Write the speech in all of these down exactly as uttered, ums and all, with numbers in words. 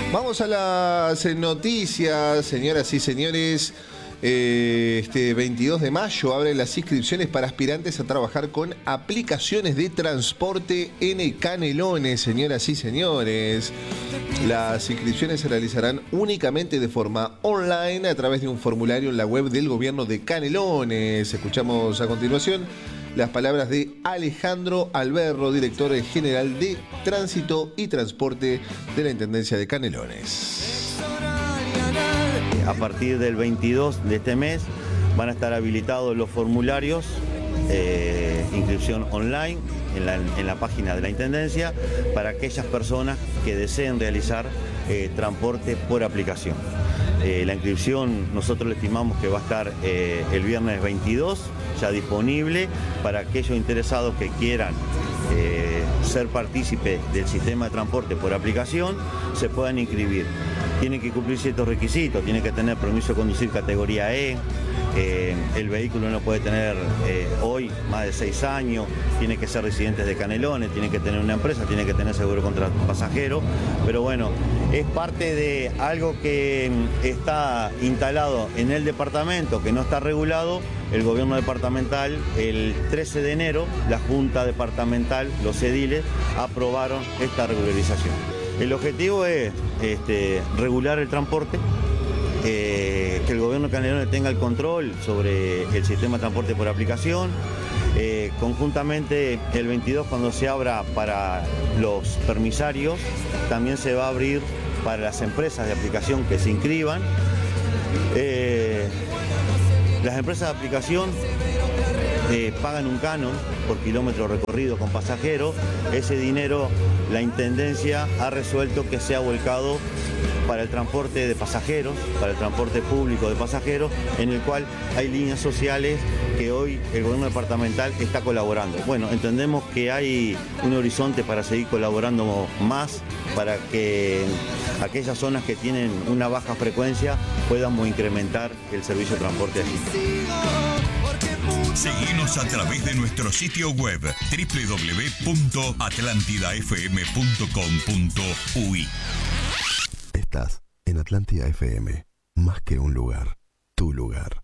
Vamos a las noticias, señoras y señores. Eh, este veintidós de mayo abren las inscripciones para aspirantes a trabajar con aplicaciones de transporte en Canelones, señoras y señores. Las inscripciones se realizarán únicamente de forma online a través de un formulario en la web del gobierno de Canelones. Escuchamos a continuación las palabras de Alejandro Alberro, director general de Tránsito y Transporte de la Intendencia de Canelones. A partir del veintidós de este mes van a estar habilitados los formularios, eh, inscripción online en la, en la página de la Intendencia para aquellas personas que deseen realizar eh, transporte por aplicación. Eh, la inscripción nosotros le estimamos que va a estar eh, el viernes veintidós ya disponible para aquellos interesados que quieran eh, ser partícipes del sistema de transporte por aplicación, se puedan inscribir. Tienen que cumplir ciertos requisitos, tienen que tener permiso de conducir categoría E, eh, el vehículo no puede tener eh, hoy más de seis años, tiene que ser residentes de Canelones, tiene que tener una empresa, tiene que tener seguro contra pasajero, pero bueno, es parte de algo que está instalado en el departamento, que no está regulado. El gobierno departamental, el trece de enero, la Junta Departamental, los ediles, aprobaron esta regularización. El objetivo es este, regular el transporte, eh, que el gobierno de Canelones tenga el control sobre el sistema de transporte por aplicación. Eh, conjuntamente el veintidós, cuando se abra para los permisarios, también se va a abrir para las empresas de aplicación que se inscriban. Eh, las empresas de aplicación eh, pagan un canon por kilómetro recorrido con pasajeros. Ese dinero la Intendencia ha resuelto que sea volcado para el transporte de pasajeros, para el transporte público de pasajeros, en el cual hay líneas sociales que hoy el gobierno departamental está colaborando. Bueno, entendemos que hay un horizonte para seguir colaborando más, para que aquellas zonas que tienen una baja frecuencia podamos incrementar el servicio de transporte allí. Seguinos a través de nuestro sitio web doble u doble u doble u punto atlántida f m punto com punto u y. Estás en Atlántida F M, más que un lugar, tu lugar.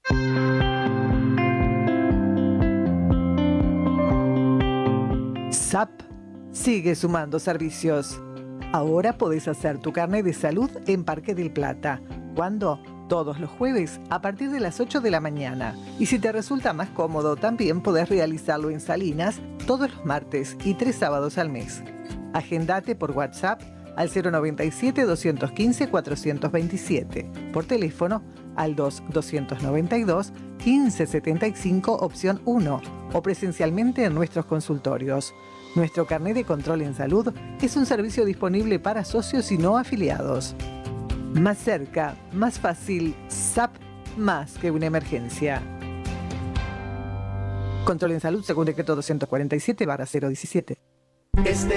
S A P sigue sumando servicios. Ahora podés hacer tu carnet de salud en Parque del Plata. ¿Cuándo? Todos los jueves a partir de las ocho de la mañana. Y si te resulta más cómodo, también podés realizarlo en Salinas todos los martes y tres sábados al mes. Agendate por WhatsApp al cero noventa y siete, doscientos quince, cuatrocientos veintisiete. Por teléfono al dos, doscientos noventa y dos, quince setenta y cinco, opción uno. O presencialmente en nuestros consultorios. Nuestro carnet de control en salud es un servicio disponible para socios y no afiliados. Más cerca, más fácil, S A P, más que una emergencia. Control en salud según decreto doscientos cuarenta y siete barra cero diecisiete. Este